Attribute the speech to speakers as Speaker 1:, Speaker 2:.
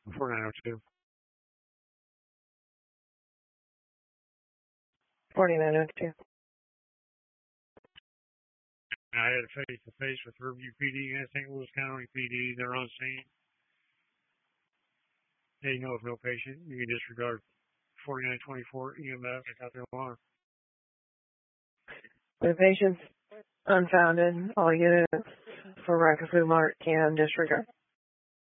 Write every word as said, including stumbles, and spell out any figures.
Speaker 1: four nine oh two.
Speaker 2: forty-nine oh two.
Speaker 1: I had a face-to-face with Riverview P D and Saint Louis County P D. They're on scene. They know of no patient. You can disregard forty-nine twenty-four E M S without their alarm.
Speaker 2: The patient's unfounded. All units for Raccoon Mart can disregard.